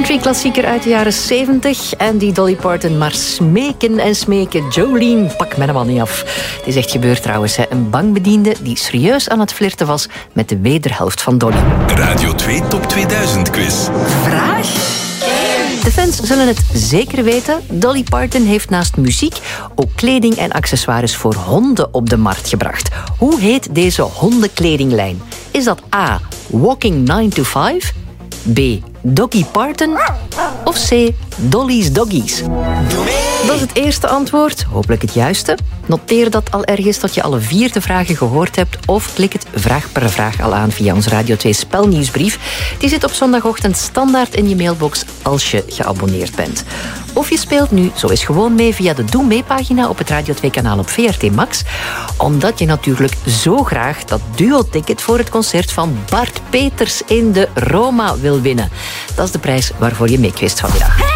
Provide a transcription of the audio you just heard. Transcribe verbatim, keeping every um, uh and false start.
Country-klassieker uit de jaren zeventig. En die Dolly Parton maar smeken en smeken. Jolene, pak me man niet af. Het is echt gebeurd trouwens. Hè. Een bankbediende die serieus aan het flirten was met de wederhelft van Dolly. Radio twee Top tweeduizend quiz. Vraag? De fans zullen het zeker weten. Dolly Parton heeft naast muziek ook kleding en accessoires voor honden op de markt gebracht. Hoe heet deze hondenkledinglijn? Is dat A. Walking nine to five? B. Doggy Parton? Of C. Dolly's Doggies? Dat is het eerste antwoord, hopelijk het juiste. Noteer dat al ergens tot je alle vier de vragen gehoord hebt of klik het vraag per vraag al aan via ons Radio twee spelnieuwsbrief. Die zit op zondagochtend standaard in je mailbox als je geabonneerd bent. Of je speelt nu zo eens gewoon mee via de Doe Mee-pagina op het Radio twee kanaal op V R T Max, omdat je natuurlijk zo graag dat duo-ticket voor het concert van Bart Peters in de Roma wil winnen. Dat is de prijs waarvoor je meekwist vanmiddag.